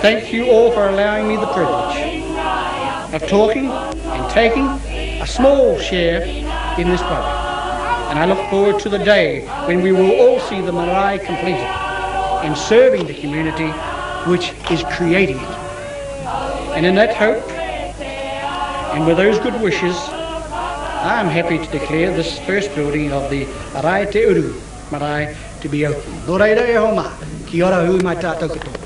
thank you all for allowing me the privilege of talking and taking a small share in this project. And I look forward to the day when we will all see the marae completed and serving the community which is creating it. And in that hope, and with those good wishes, I am happy to declare this first building of the Arae Te Uru marae to be open. Nō reira e homa, ki ora hui mai tātou katoa.